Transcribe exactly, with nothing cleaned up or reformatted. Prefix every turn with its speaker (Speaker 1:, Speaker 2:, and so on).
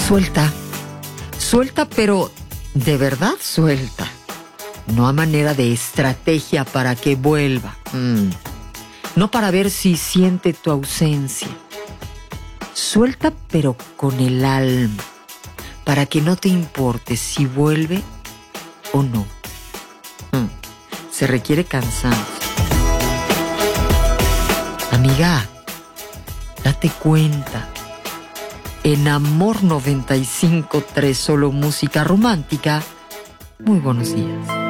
Speaker 1: Suelta, suelta, pero de verdad suelta. No a manera de estrategia para que vuelva. Mm. No para ver si siente tu ausencia. Suelta, pero con el alma, para que no te importe si vuelve o no. Mm. Se requiere cansancio. Amiga, date cuenta. En Amor noventa y cinco punto tres, solo música romántica. Muy buenos días.